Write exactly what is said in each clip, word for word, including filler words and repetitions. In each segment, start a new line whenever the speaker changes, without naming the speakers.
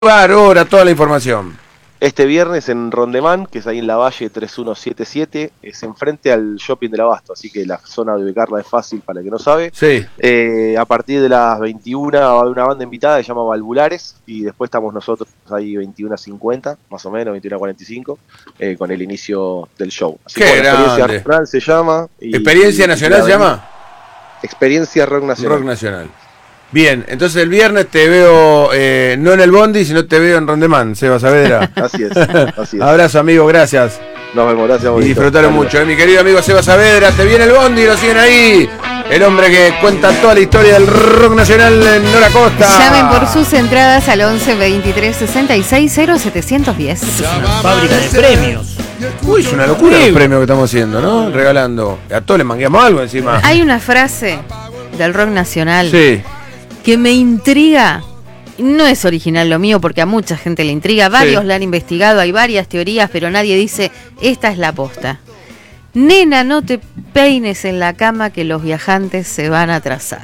Ahora toda la información.
Este viernes en Rondemán, que es ahí en la Valle tres mil ciento setenta y siete, es enfrente al Shopping del Abasto, así que la zona de ubicarla es fácil para el que no sabe.
Sí.
Eh, a partir de las veintiuna va a haber una banda invitada que se llama Valvulares, y después estamos nosotros ahí veintiuna cincuenta, más o menos, veintiuna cuarenta y cinco, eh, con el inicio del show. Así
¡qué
que, bueno,
grande!
Experiencia Nacional se llama. Y,
¿Experiencia
y,
Nacional
y
se llama?
Experiencia Rock Nacional.
Rock Nacional. Bien, entonces el viernes te veo eh, no en el Bondi, sino te veo en Rondemán, Seba Saavedra.
Así es, así es.
Abrazo, amigo, gracias.
Nos vemos, gracias.
Y disfrutaron mucho, eh, mi querido amigo Seba Saavedra. Te viene el Bondi, lo siguen ahí. El hombre que cuenta toda la historia del rock nacional en Nora Costa.
Llamen por sus entradas al once veintitrés sesenta y seis cero setecientos diez.
Es una fábrica de premios.
Uy, es una locura los premios que estamos haciendo, ¿no? Regalando. A todos les mangueamos algo encima.
Hay una frase del rock nacional
Sí.
que me intriga. No es original lo mío porque a mucha gente le intriga. Varios
Sí.
la han investigado, hay varias teorías, pero nadie dice, esta es la posta. Nena, no te peines en la cama que los viajantes se van a atrasar.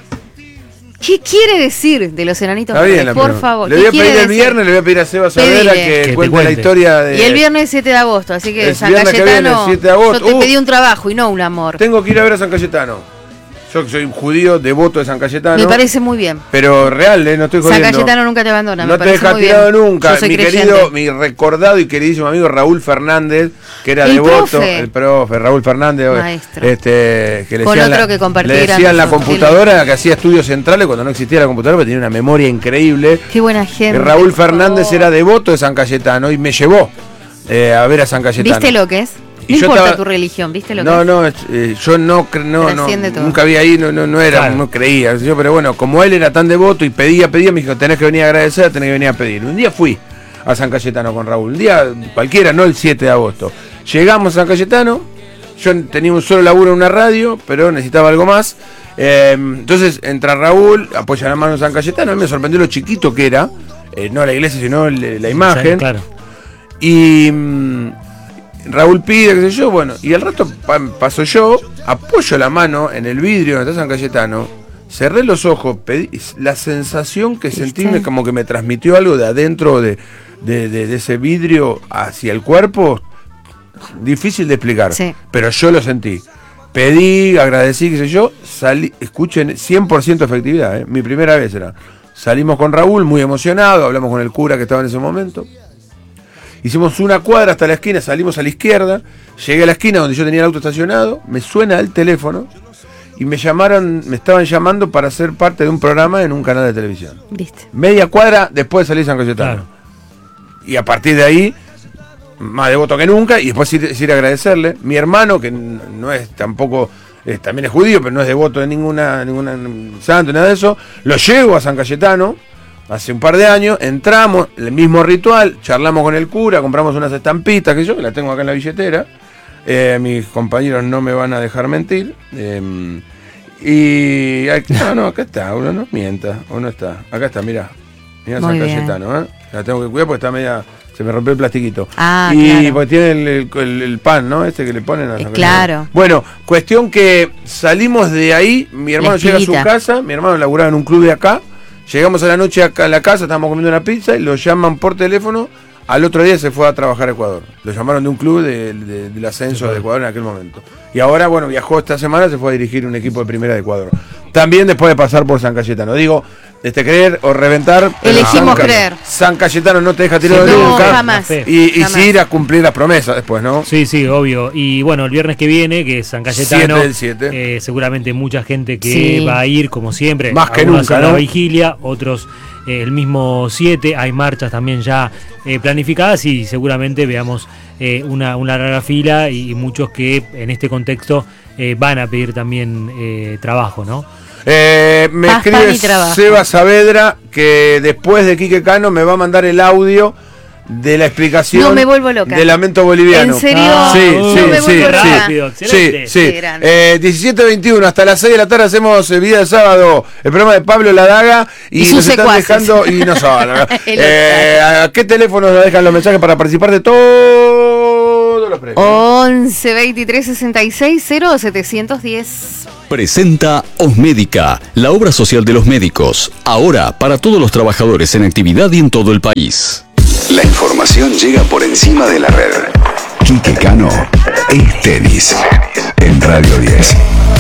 ¿Qué quiere decir de los enanitos?
Está bien,
Verdes?
la
Por
pregunta.
favor.
Le voy a
¿qué
pedir
quiere
el
decir?
viernes, le voy a pedir a Seba Saavedra
Pedile.
que,
Que te
cuente la
cuente.
historia de...
Y el viernes es siete de agosto, así que
El
San
viernes que viene,
Cayetano,
el siete de agosto.
yo te
Uh.
pedí un trabajo y no un amor.
Tengo que ir a ver a San Cayetano. Yo que soy un judío devoto de San Cayetano.
Me parece muy bien.
Pero real, ¿eh? No estoy
San
jodiendo.
Cayetano nunca te abandona,
No
me
te
parece
deja
muy
tirado
bien.
nunca.
Yo soy
Mi
creyente.
querido, mi recordado y queridísimo amigo Raúl Fernández, que era
El
devoto,
profe.
el profe, Raúl Fernández,
Maestro.
este, que le
Con
decían,
otro
la,
que compartía
le decían la
grandes
computadora, que hacía estudios centrales cuando no existía la computadora, pero tenía una memoria increíble.
Qué buena gente.
Y Raúl
por
Fernández
favor.
era devoto de San Cayetano y me llevó eh, a ver a San Cayetano.
¿Viste lo que es?
Y
No
yo
importa
estaba-
tu religión, ¿viste lo
No,
que es?
no, es- eh, yo no, cre- no, no
Trasciende todo.
nunca vi ahí, no, no, no era,
Claro.
no creía, qué sé yo, pero bueno, como él era tan devoto y pedía, pedía, me dijo, tenés que venir a agradecer, tenés que venir a pedir. Un día fui a San Cayetano con Raúl, un día cualquiera, no el siete de agosto. Llegamos a San Cayetano, yo tenía un solo laburo en una radio, pero necesitaba algo más. Eh, entonces entra Raúl, apoya la mano en San Cayetano, a mí me sorprendió lo chiquito que era, eh, no la iglesia, sino el- la imagen.
Claro.
Y mm, Raúl pide, qué sé yo, bueno, y al rato pa- paso yo, apoyo la mano en el vidrio donde está San Cayetano, cerré los ojos, pedí, la sensación que sentí me- como que me transmitió algo de adentro de, de, de- de ese vidrio hacia el cuerpo, difícil de explicar,
Sí.
pero yo lo sentí. Pedí, agradecí, qué sé yo, salí, escuchen, cien por ciento efectividad, ¿eh? Mi primera vez era. Salimos con Raúl, muy emocionado, hablamos con el cura que estaba en ese momento. Hicimos una cuadra hasta la esquina, salimos a la izquierda, llegué a la esquina donde yo tenía el auto estacionado, me suena el teléfono y me llamaron, me estaban llamando para ser parte de un programa en un canal de televisión.
¿Viste?
Media cuadra después de salir de San Cayetano.
Claro.
Y a partir de ahí, más devoto que nunca, y después ir, ir a agradecerle. Mi hermano, que n- no es tampoco, eh, también es judío, pero no es devoto de ninguna, ninguna santo, nada de eso, lo llevo a San Cayetano. Hace un par de años, entramos, el mismo ritual, charlamos con el cura, compramos unas estampitas, que yo que las tengo acá en la billetera. Eh, mis compañeros no me van a dejar mentir. Eh, y aquí- no, no, acá está, uno no mienta, uno está. Acá está, mirá. Mirá
Muy
San
bien.
Cayetano, ¿eh? La tengo que cuidar porque está media. Se me rompió el plastiquito.
Ah,
y
claro.
porque tiene el, el- el- el pan, ¿no? Este que le ponen a
Eh,
San
claro.
Cayetano. Bueno, cuestión que salimos de ahí, mi hermano
La
llega a su
espinita.
casa, mi hermano laburaba en un club de acá. Llegamos a la noche acá a la casa, estábamos comiendo una pizza y lo llaman por teléfono. Al otro día se fue a trabajar a Ecuador. Lo llamaron de un club de- de- del ascenso de Ecuador en aquel momento. Y ahora, bueno, viajó esta semana, se fue a dirigir un equipo de primera de Ecuador. También después de pasar por San Cayetano. Digo, este creer o reventar. pero
Elegimos
San-
creer.
San Cayetano no te deja tirado
Sí,
No,
nunca.
jamás.
Fe.
Y, y
Jamás.
sí ir a cumplir las promesas después, ¿no?
Sí, sí, obvio. Y bueno, el viernes que viene, que es San Cayetano,
siete del siete.
eh, seguramente mucha gente que
Sí.
va a ir, como siempre,
Más que
algunos
nunca,
a la
¿no?
vigilia, otros eh, el mismo siete, hay marchas también ya eh, planificadas y seguramente veamos eh, una, una larga fila y, y muchos que en este contexto eh, van a pedir también eh, trabajo, ¿no?
Eh, me
Paz, pan
escribe
y trabajo.
Seba Saavedra que después de Quique Cano me va a mandar el audio de la explicación
No, me vuelvo loca.
de Lamento Boliviano.
¿En serio?
Ah,
Sí,
no
sí,
me
sí,
vuelvo
sí.
loca.
Rápido,
Sí,
excelente.
sí.
Qué grande.
Eh, diecisiete veintiuno, hasta las seis de la tarde hacemos eh, Vida de Sábado, el programa de Pablo Ladaga y,
Y sus
nos están
secuaces.
dejando y no son.
El
eh, ¿A qué teléfono nos dejan los mensajes para participar de todo? los premios.
once veintitrés sesenta y seis cero setecientos diez.
Presenta Osmédica, la obra social de los médicos, ahora para todos los trabajadores en actividad y en todo el país.
La información llega por encima de la red. Quique Cano es tenis en Radio diez.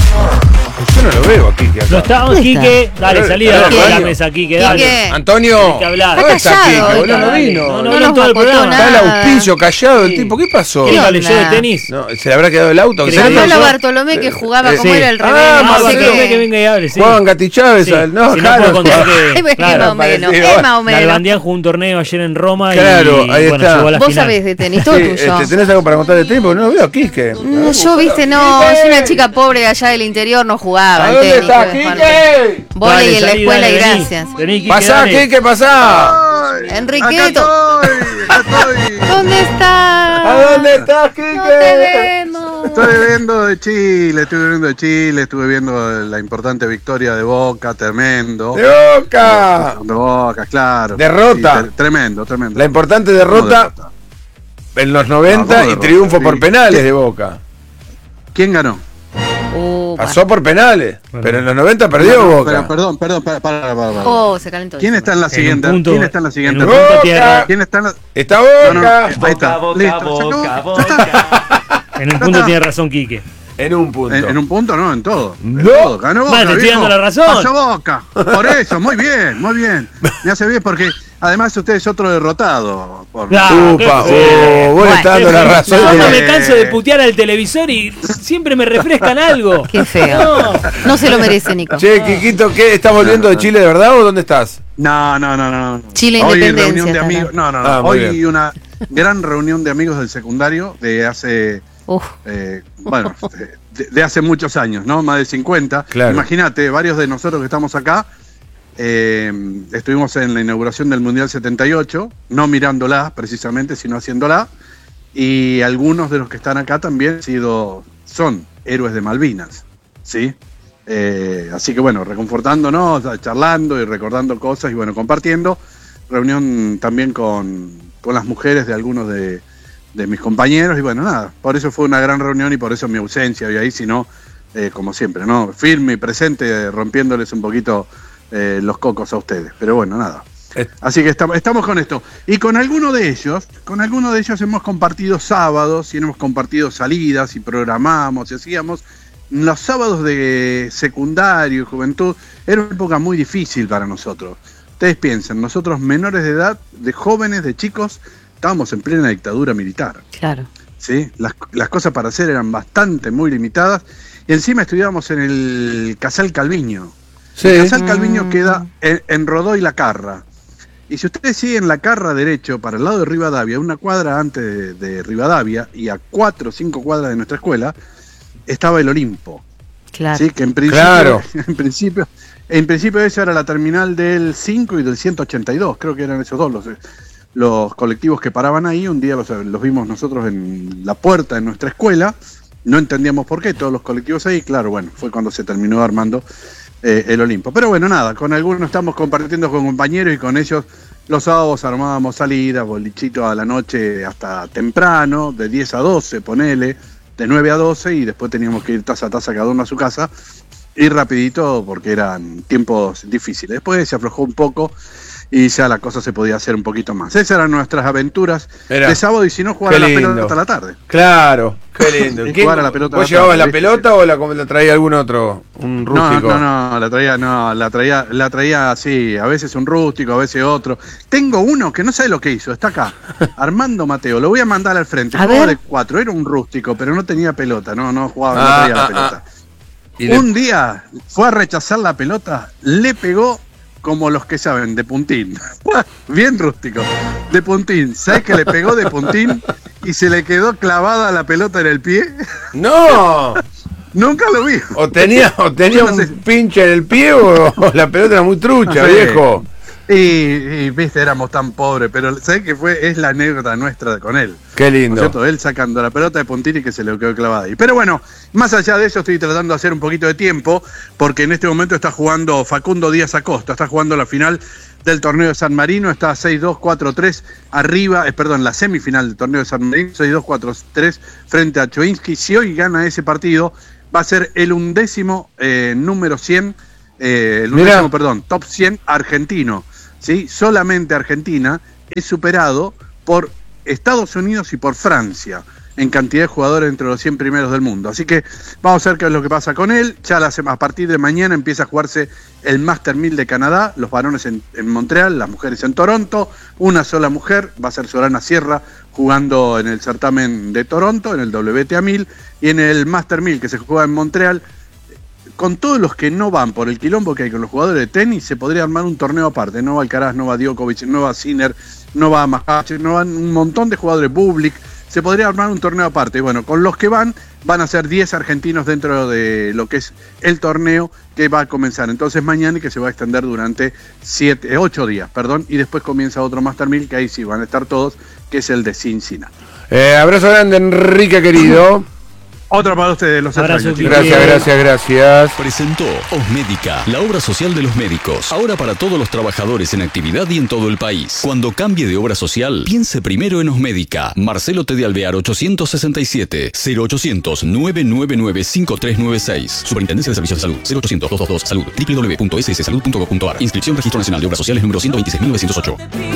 Yo no lo veo aquí.
No está, Quique, dale, salida de la mesa, Quique, dale.
Antonio,
Tenés que hablar.
¿dónde está
Está
Quique?
callado,
Boludo, no
dale.
vino.
No, no,
No
habló
nos
en todo el
aportó
programa.
nada.
Está el auspicio, callado el
Sí.
tipo. ¿Qué pasó?
¿Qué
¿Qué
onda?
leyó de tenis?
No, ¿se le habrá quedado el auto?
¿Qué
¿Se le
le
Llamalo
pasó?
a Bartolomé que jugaba
Eh,
como
sí.
era el
Ah,
revés.
Ah,
no sé
Bartolomé
qué.
que venga y hable, sí.
Juan Gatti Chávez,
Sí.
al- no,
Si no
claro.
puedo contar
Ay,
que,
pues,
claro,
más o menos,
parecido.
es más o menos.
Nalbandián jugó un torneo ayer en Roma
Claro,
y
ahí
bueno,
está.
llegó a la
Vos
final.
sabés de tenis,
Sí,
todo
este,
tuyo.
¿tenés algo para contar de tiempo? No lo veo aquí, que.
No, yo, viste, no, soy una chica pobre de allá del interior, no jugaba
¿A
al
dónde
tenis.
está
pues, Juan.
Quique?
Volei
Dale,
en la
salí,
escuela
dale,
y
vení.
gracias.
Vení, Quique,
Pasá,
dale.
Quique, pasá.
Enriqueto,
Acá estoy, acá
¿dónde estás?
¿A dónde estás, Quique?
No te vemos.
estoy. Estoy viendo de Chile, estuve viendo de Chile, estuve viendo la importante victoria de Boca, tremendo.
¡De Boca!
De Boca, claro.
Derrota.
Sí, tre- tremendo, tremendo.
La importante
¿Cómo
derrota en los noventa
No, ¿cómo
y
derrota?
triunfo por
Sí.
penales de Boca.
¿Quién ganó?
Upa.
Pasó por penales,
Bueno.
pero en los noventa perdió
No, no,
Boca.
pero, perdón, perdón, para, para, para, para.
Oh, se calentó.
¿Quién está en la
En un
siguiente?
punto-
¿Quién está en la siguiente?
en un punto
Boca.
tierra-
¿Quién está en la?
Está
No, no,
Boca
ahí está.
Boca,
Listo.
Boca,
Ya
Boca,
está.
En un punto tiene razón Quique.
en un punto.
En, en un punto, no, en todo. En
No.
todo. Ganó Boca.
Vale, te estoy
viejo.
dando la razón.
Pasó Boca. Por eso, muy bien, muy bien. Me hace bien porque además usted es otro derrotado. Por...
Claro.
Upa,
qué feo.
oh, vos le estás dando la razón.
Yo no
de-
me canso de putear al televisor y siempre me refrescan algo.
Qué feo.
No.
No se lo merece, Nico.
Che, Quiquito, ¿qué? ¿Estás volviendo de Chile de verdad o dónde estás?
No, no, no, no. no.
Chile
Hoy
Independencia
reunión de
está
amigos.
acá.
No, no, no.
Ah, muy
Hoy
bien.
una gran reunión de amigos del secundario de hace,
Uf,
eh, bueno, de, de hace muchos años, ¿no? Más de cincuenta.
Claro.
Imagínate, varios de nosotros que estamos acá, eh, estuvimos en la inauguración del Mundial setenta y ocho, no mirándola precisamente, sino haciéndola. Y algunos de los que están acá también han sido, son héroes de Malvinas, ¿sí? Eh, así que bueno, reconfortándonos, charlando y recordando cosas y bueno, compartiendo. Reunión también con, con las mujeres de algunos de, de mis compañeros y bueno, nada, por eso fue una gran reunión y por eso mi ausencia y ahí, si no, eh, como siempre, ¿no? Firme y presente, eh, rompiéndoles un poquito eh, los cocos a ustedes, pero bueno, nada.
Eh.
Así que estamos, estamos con esto. Y con alguno de ellos, con alguno de ellos hemos compartido sábados y hemos compartido salidas y programamos y hacíamos. Los sábados de secundario y juventud era una época muy difícil para nosotros. Ustedes piensen, nosotros menores de edad, de jóvenes, de chicos, estábamos en plena dictadura militar.
claro.
¿Sí? Las, las cosas para hacer eran bastante, muy limitadas. Y encima estudiábamos en el Casal Calviño.
Sí.
El Casal Calviño
Mm.
queda en, en Rodó y La Carra. Y si ustedes siguen La Carra derecho para el lado de Rivadavia, una cuadra antes de, de Rivadavia y a cuatro o cinco cuadras de nuestra escuela, estaba el Olimpo.
Claro.
¿Sí? Que en principio,
Claro.
en principio, en principio esa era la terminal del cinco y del ciento ochenta y dos, creo que eran esos dos los, los colectivos que paraban ahí. Un día los, los vimos nosotros en la puerta de nuestra escuela, no entendíamos por qué, todos los colectivos ahí, claro, bueno, fue cuando se terminó armando eh, el Olimpo. Pero bueno, nada, con algunos estamos compartiendo con compañeros y con ellos los sábados armábamos salidas, bolichito a la noche hasta temprano, de diez a doce, ponele, de nueve a doce y después teníamos que ir taza a taza cada uno a su casa y rapidito porque eran tiempos difíciles. Después se aflojó un poco y ya la cosa se podía hacer un poquito más. Esas eran nuestras aventuras
Era.
de sábado y si no jugar
Qué
a la
lindo.
pelota hasta la tarde.
Claro, qué lindo.
Y
¿Quién-
jugar a la pelota
¿Vos
a la
llevabas
tarde,
la
¿viste?
pelota o la, la traía algún otro? Un
No,
rústico.
no, no, la traía, no, la traía, la traía así, a veces un rústico, a veces otro. Tengo uno que no sabe lo que hizo, está acá, Armando Mateo, lo voy a mandar al frente,
A
jugaba
ver.
de cuatro, era un rústico, pero no tenía pelota, no, no jugaba, no
Ah,
traía la
ah,
pelota.
Y le-
Un día fue a rechazar la pelota, le pegó como los que saben, de puntín. Bien rústico, de puntín. ¿Sabes que le pegó de puntín y se le quedó clavada la pelota en el pie?
¡No!
Nunca lo vi.
O tenía, o tenía
Yo no
un
sé.
pinche en el pie o, o la pelota era muy trucha,
No sé.
viejo.
Y, y, viste, éramos tan pobres, pero ¿sabes qué fue? Es la anécdota nuestra con él.
Qué
¿No es
lindo.
cierto? Él sacando la pelota de puntín y que se le quedó clavada ahí. Pero bueno, más allá de eso estoy tratando de hacer un poquito de tiempo, porque en este momento está jugando Facundo Díaz Acosta, está jugando la final del torneo de San Marino, está seis dos, cuatro tres arriba, eh, perdón, la semifinal del torneo de San Marino, seis dos, cuatro tres frente a Choinsky. Si hoy gana ese partido, va a ser el undécimo eh, número cien, eh, el undécimo, perdón, top cien argentino, ¿sí? Solamente Argentina es superado por Estados Unidos y por Francia en cantidad de jugadores entre los cien primeros del mundo. Así que vamos a ver qué es lo que pasa con él. Ya la, a partir de mañana empieza a jugarse el Master mil de Canadá, los varones en, en Montreal, las mujeres en Toronto. Una sola mujer, va a ser Sorana Sierra, jugando en el certamen de Toronto, en el W T A mil, y en el Master mil que se juega en Montreal. Con todos los que no van por el quilombo que hay con los jugadores de tenis, se podría armar un torneo aparte. No va Alcaraz, no va Djokovic, no va Sinner, no va Majache, no van un montón de jugadores, Bublik. Se podría armar un torneo aparte. Bueno, con los que van, van a ser diez argentinos dentro de lo que es el torneo que va a comenzar entonces mañana y que se va a extender durante siete, ocho días, perdón, y después comienza otro Master mil, que ahí sí van a estar todos, que es el de Cincinnati.
Eh, abrazo grande, Enrique, querido.
Otra para ustedes, los
Abrazo,
extraños.
Gracias, gracias, gracias.
Presentó Osmédica, la obra social de los médicos. Ahora para todos los trabajadores en actividad y en todo el país. Cuando cambie de obra social, piense primero en Osmédica. Marcelo T. de Alvear ochocientos sesenta y siete, cero ochocientos, nueve nueve nueve, cinco tres nueve seis. Superintendencia de Servicios de Salud, cero ochocientos, doscientos veintidós, salud, doble u doble u doble u punto s s salud punto gov punto a r. Inscripción Registro Nacional de Obras Sociales número ciento veintiséis mil novecientos ocho.